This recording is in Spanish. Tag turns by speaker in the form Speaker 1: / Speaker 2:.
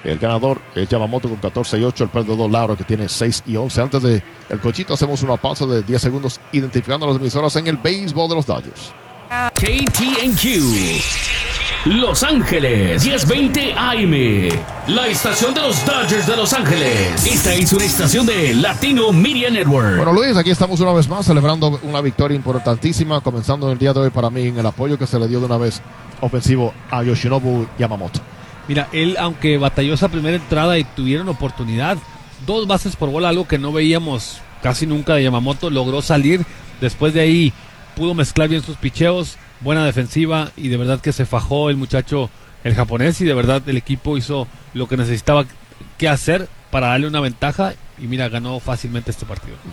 Speaker 1: El ganador es Yamamoto con 14-8, el perdedor Lauro que tiene 6-11. Antes de el cochito hacemos una pausa de 10 segundos identificando las emisoras en el béisbol de los Dodgers.
Speaker 2: KTNQ Los Ángeles 1020 AM, la estación de los Dodgers de Los Ángeles. Esta es una estación de Latino Media Network.
Speaker 1: Bueno, Luis, aquí estamos una vez más celebrando una victoria importantísima, comenzando el día de hoy para mí en el apoyo que se le dio de una vez ofensivo a Yoshinobu Yamamoto.
Speaker 3: Mira, él, aunque batalló esa primera entrada y tuvieron oportunidad, 2 bases por bola, algo que no veíamos casi nunca de Yamamoto, logró salir. Después de ahí pudo mezclar bien sus picheos, buena defensiva, y de verdad que se fajó el muchacho, el japonés, y de verdad el equipo hizo lo que necesitaba que hacer para darle una ventaja, y mira, ganó fácilmente este partido.